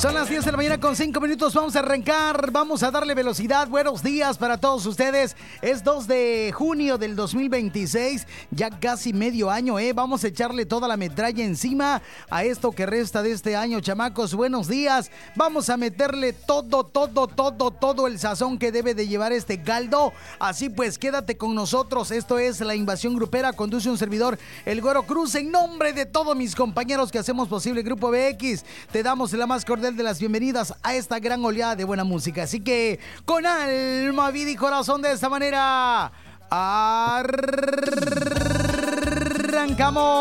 Son las 10 de la mañana con 5 minutos. Vamos a arrancar, vamos a darle velocidad. Buenos días para todos ustedes. Es 2 de junio del 2026, ya casi medio año, Vamos a echarle toda la metralla encima a esto que resta de este año, chamacos. Buenos días. Vamos a meterle todo el sazón que debe de llevar este caldo. Así pues, quédate con nosotros. Esto es La Invasión Grupera. Conduce un servidor, el Güero Cruz. En nombre de todos mis compañeros que hacemos posible Grupo BX, te damos la más cordial de las bienvenidas a esta gran oleada de buena música. Así que, con alma, vida y corazón, de esta manera, arrancamos.